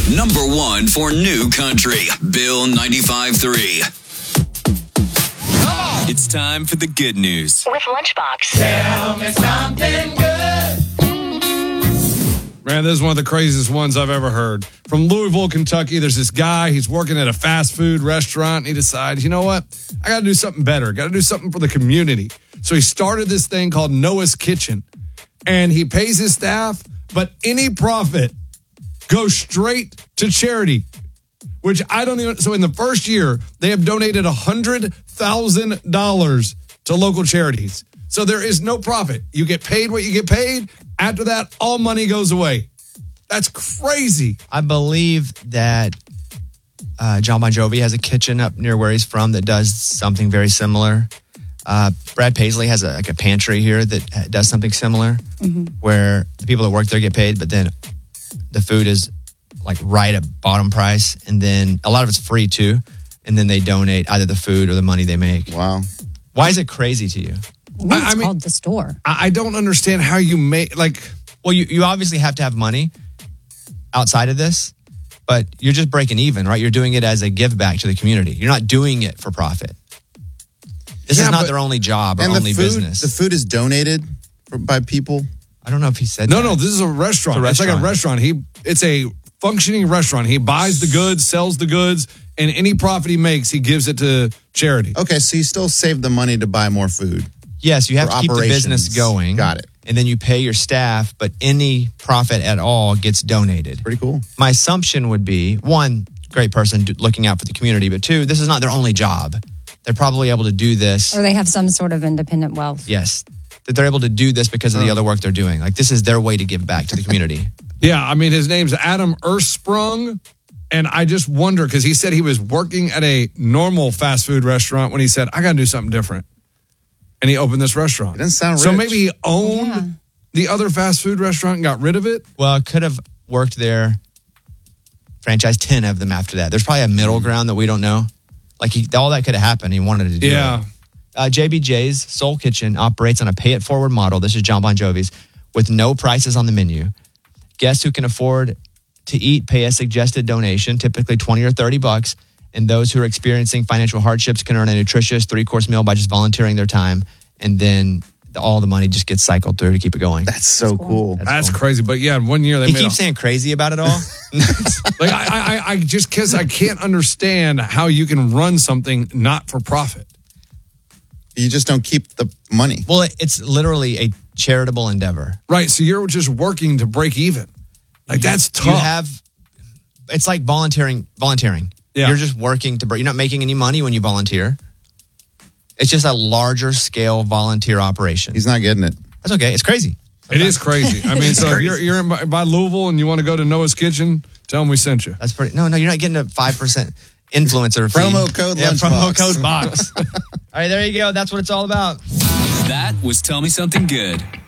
Number one for new country, Bill 95.3. It's time for the good news with Lunchbox. Tell me something good. Man, this is one of the craziest ones I've ever heard. From Louisville, Kentucky, there's this guy. He's working at a fast food restaurant. And he decides, you know what? I got to do something better. Got to do something for the community. So he started this thing called Noah's Kitchen. And he pays his staff, but any profit goes straight to charity, which I don't even. So in the first year, they have donated $100,000 to local charities. So there is no profit. You get paid what you get paid. After that, all money goes away. That's crazy. I believe that John Bon Jovi has a kitchen up near where he's from that does something very similar. Brad Paisley has a pantry here that does something similar, where the people that work there get paid, but then the food is like right at bottom price, and then a lot of it's free too, and then they donate either the food or the money they make. Wow. Why is it crazy to you? It's called the store. I don't understand how you make, well, you obviously have to have money outside of this, but you're just breaking even, right? You're doing it as a give back to the community. You're not doing it for profit. This is not their only job or only business. The food is donated by people? I don't know if he said No, that. this is a restaurant. It's a It's like a restaurant. It's a functioning restaurant. He buys the goods, sells the goods, and any profit he makes, he gives it to charity. Okay, so you still save the money to buy more food. Yes, you have For to keep the business operations. going. Got it. And then you pay your staff, but any profit at all gets donated. Pretty cool. My assumption would be, one, great person looking out for the community, but two, this is not their only job. They're probably able to do this. Or they have some sort of independent wealth. Yes. That they're able to do this because of the other work they're doing. Like, this is their way to give back to the community. Yeah, I mean, his name's Adam Ersprung, and I just wonder, because he said he was working at a normal fast food restaurant when he said, I got to do something different. And he opened this restaurant. It doesn't sound So rich. maybe he owned the other fast food restaurant and got rid of it? Well, could have worked there, franchised 10 of them after that. There's probably a middle ground that we don't know. Like, all that could have happened. He wanted to do it. JBJ's Soul Kitchen operates on a pay-it-forward model. This is John Bon Jovi's, with no prices on the menu. Guests who can afford to eat pay a suggested donation, typically $20 or $30, and those who are experiencing financial hardships can earn a nutritious 3-course meal by just volunteering their time, and then all the money just gets cycled through to keep it going. That's so cool. That's crazy. But yeah, in 1 year they He made keeps saying crazy about it all. like I just because I can't understand how you can run something not for profit. You just don't keep the money. Well, it's literally a charitable endeavor. Right. So you're just working to break even. Like, that's tough. It's like volunteering. Yeah. You're just working to break. You're not making any money when you volunteer. It's just a larger scale volunteer operation. He's not getting it. That's okay. It's crazy. It is crazy. I mean, so if you're by Louisville and you want to go to Noah's Kitchen, tell them we sent you. That's pretty. No, you're not getting a 5% influencer fee. Promo code Lunchbox. Promo code box. All right, there you go. That's what it's all about. That was Tell Me Something Good.